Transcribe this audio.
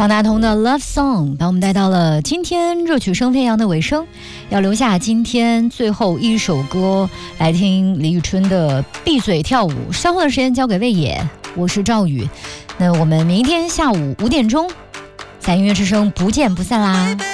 方大同的 Love Song 把我们带到了今天热曲生飞扬的尾声，要留下今天最后一首歌来听李宇春的闭嘴跳舞。稍后的时间交给魏野，我是赵宇，那我们明天下午5点钟在音乐之声不见不散啦。